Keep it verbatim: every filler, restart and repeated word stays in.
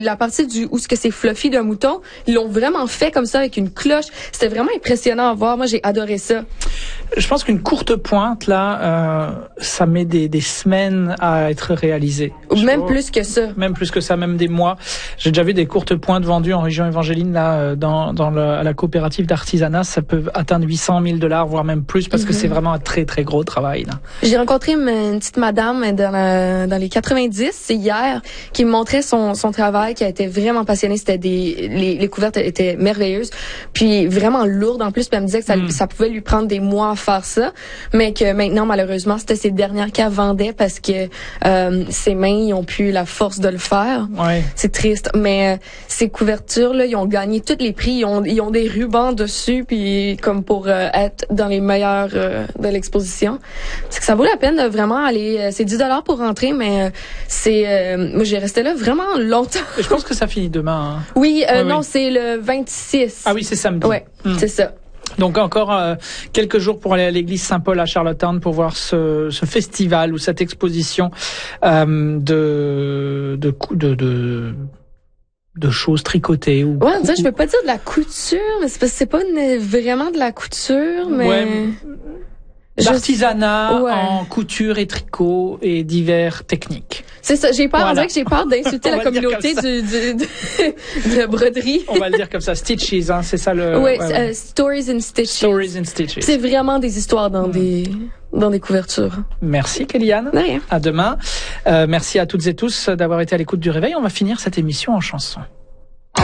La partie du où ce que c'est fluffy d'un mouton, ils l'ont vraiment fait comme ça avec une cloche. C'était vraiment impressionnant à voir. Moi, j'ai adoré ça. Je pense qu'une courte pointe, là, euh, ça met des, des semaines à être réalisé. Ou même trouve, plus que ça. Même plus que ça, même des mois. J'ai déjà vu des courtes pointes vendues en région Évangéline, là, dans, dans le, à la coopérative d'artisanat. Ça peut atteindre huit cent mille dollars, voire même plus, parce mm-hmm. que c'est vraiment un très, très gros travail, là. J'ai rencontré une, une petite madame dans, la, dans les quatre-vingt-dix, c'est hier, qui me montrait son, son travail, qui a été vraiment passionnée. C'était des, les, les couvertes étaient merveilleuses, puis vraiment lourdes en plus. Puis elle me disait que ça, mm. ça pouvait lui prendre des mois à faire ça, mais que maintenant, malheureusement, c'était ses dernières qu'elle vendait parce que euh, ses mains, ils ont plus la force de le faire. Ouais. C'est triste, mais euh, ces couvertures-là, ils ont gagné tous les prix. Ils ont, ils ont des rubans dessus, puis comme pour euh, être dans les meilleurs euh, de l'exposition. C'est que ça vaut la peine de vraiment aller. Euh, c'est dix dollars pour rentrer, mais euh, c'est. Euh, moi, j'ai resté là vraiment longtemps. Et je pense que ça finit demain. Hein. Oui, euh, ouais, non, oui. c'est le vingt-six. Ah oui, c'est samedi. Ouais, hum. c'est ça. Donc encore euh, quelques jours pour aller à l'église Saint-Paul à Charlottetown pour voir ce, ce festival ou cette exposition euh, de, de de de de choses tricotées ou. Ouais, on dirait, je veux pas dire de la couture, mais c'est parce que c'est pas une, vraiment de la couture, mais. Ouais. D'artisanat ouais. en couture et tricot et divers techniques. C'est ça, j'ai peur, voilà. On dirait que j'ai peur d'insulter la communauté du, du, de, de broderie. On va le dire comme ça, stitches, hein, c'est ça le... Ouais, ouais, ouais. Uh, stories and stitches. Stories and stitches. C'est vraiment des histoires dans mmh. des... dans des couvertures. Merci Kéliane. De rien. À demain. Euh, merci à toutes et tous d'avoir été à l'écoute du Réveil. On va finir cette émission en chanson.